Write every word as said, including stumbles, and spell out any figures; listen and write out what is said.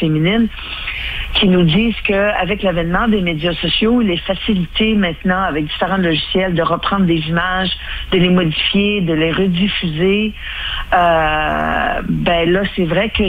féminine, qui nous disent qu'avec l'avènement des médias sociaux, les facilités maintenant avec différents logiciels de reprendre des images, de les modifier, de les rediffuser, euh, ben là, c'est vrai qu'il